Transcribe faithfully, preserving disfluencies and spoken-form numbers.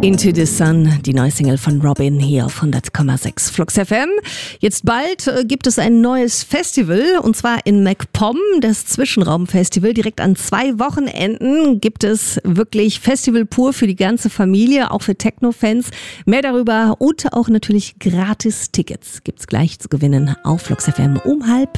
Into the Sun, die neue Single von Robin hier auf hundert Komma sechs Flux F M. Jetzt bald äh, gibt es ein neues Festival und zwar in MacPom, das Zwischenraumfestival. Direkt an zwei Wochenenden gibt es wirklich Festival pur für die ganze Familie, auch für Techno-Fans. Mehr darüber und auch natürlich gratis Tickets gibt's gleich zu gewinnen auf Flux F M um halb